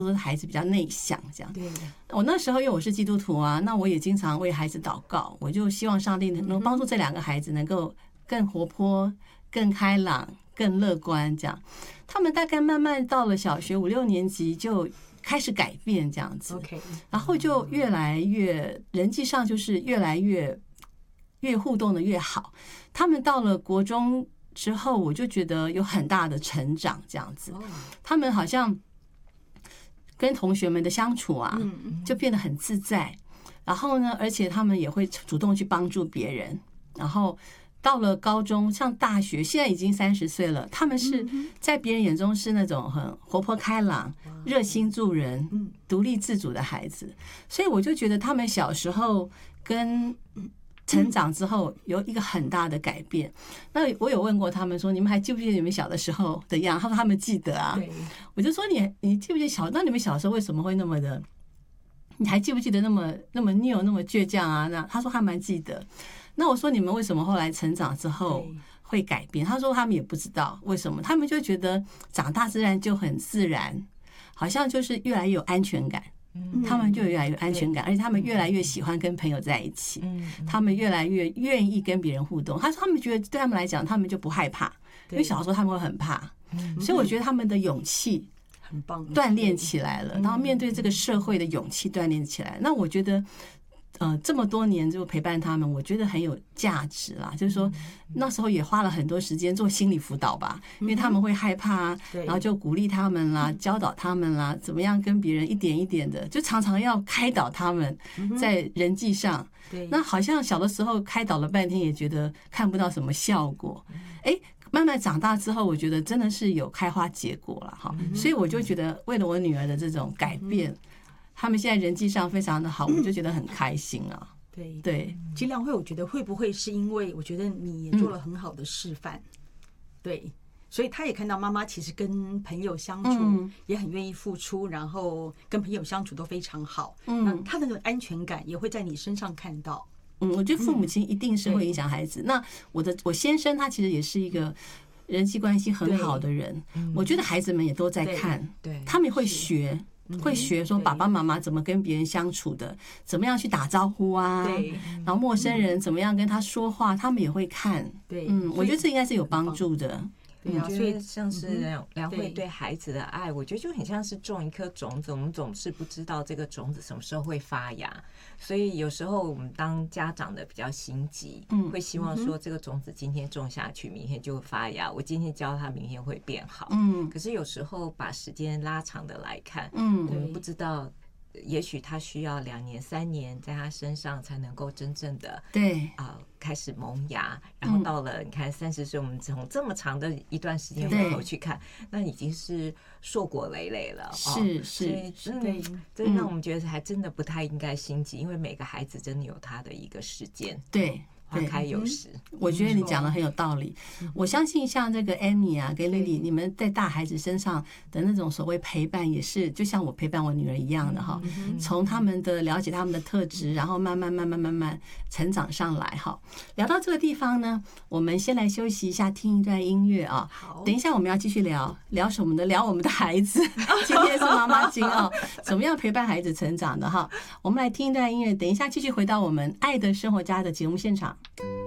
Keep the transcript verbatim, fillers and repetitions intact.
说孩子比较内向这样。 对， 我那时候因为我是基督徒啊，那我也经常为孩子祷告，我就希望上帝能帮助这两个孩子能够更活泼、更开朗、更乐观这样。他们大概慢慢到了小学五六年级就开始改变这样子， OK， 然后就越来越人际上就是越来越越互动的越好。他们到了国中之后，我就觉得有很大的成长这样子。他们好像跟同学们的相处啊，就变得很自在。然后呢，而且他们也会主动去帮助别人。然后到了高中，像大学，现在已经三十岁了，他们是在别人眼中是那种很活泼开朗、热心助人、独立自主的孩子。所以我就觉得他们小时候跟成长之后有一个很大的改变。那我有问过他们说，你们还记不记得你们小的时候的样？他说他们记得啊。我就说你你记不记得小？那你们小时候为什么会那么的？你还记不记得那么那么拗那么倔强啊？那他说他蛮记得。那我说你们为什么后来成长之后会改变？他说他们也不知道为什么，他们就觉得长大自然就很自然，好像就是越来越有安全感。他们就越来越有安全感，而且他们越来越喜欢跟朋友在一起，他们越来越愿意跟别人互动。他说他们觉得对他们来讲，他们就不害怕，因为小时候他们会很怕，所以我觉得他们的勇气很棒， 锻炼起来了，然后面对这个社会的勇气锻炼起来。那我觉得呃，这么多年就陪伴他们，我觉得很有价值啦。就是说，那时候也花了很多时间做心理辅导吧，因为他们会害怕，然后就鼓励他们啦，教导他们啦，怎么样跟别人一点一点的，就常常要开导他们在人际上。那好像小的时候开导了半天，也觉得看不到什么效果。哎，慢慢长大之后，我觉得真的是有开花结果了哈。所以我就觉得，为了我女儿的这种改变。他们现在人际上非常的好，我就觉得很开心啊。 对对， 其实亮慧，我觉得会不会是因为我觉得你也做了很好的示范，嗯、对，所以他也看到妈妈其实跟朋友相处也很愿意付出，嗯、然后跟朋友相处都非常好，嗯，那他的安全感也会在你身上看到。 嗯，我觉得父母亲一定是会影响孩子。嗯、那我的我先生他其实也是一个人际关系很好的人，我觉得孩子们也都在看，对，他们会学。会学说爸爸妈妈怎么跟别人相处的，怎么样去打招呼啊，然后陌生人怎么样跟他说话，他们也会看。对，嗯，我觉得这应该是有帮助的。 对啊，所以像是梁梁慧对孩子的爱，我觉得就很像是种一颗种子，我们总是不知道这个种子什么时候会发芽，所以有时候我们当家长的比较心急，会希望说这个种子今天种下去，明天就会发芽，我今天教他，明天会变好。嗯，可是有时候把时间拉长的来看，嗯，我们不知道。也许他需要两年三年在他身上才能够真正的对啊、呃、开始萌芽，然后到了你看三十岁，我们从这么长的一段时间回头去看，那已经是硕果累累了。 是是， 所以嗯，这让我们觉得还真的不太应该心急，因为每个孩子真的有他的一个时间。 对。 花开有时， 我觉得你讲的很有道理。我相信像这个 Amy 啊跟 Lily， 你们在大孩子身上的那种所谓陪伴，也是就像我陪伴我女儿一样的哈。从他们的了解他们的特质，然后慢慢慢慢慢慢成长上来哈。聊到这个地方呢，我们先来休息一下，听一段音乐啊。等一下我们要继续聊聊什么呢？聊我们的孩子。今天是妈妈经哦，怎么样陪伴孩子成长的哈？我们来听一段音乐，等一下继续回到我们爱的生活家的节目现场。